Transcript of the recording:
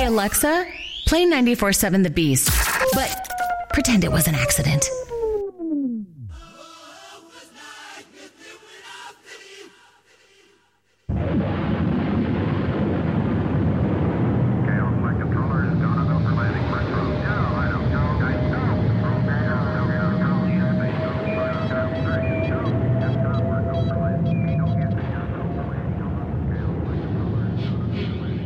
Hey, Alexa, play 94.7 The Beast, but pretend it was an accident.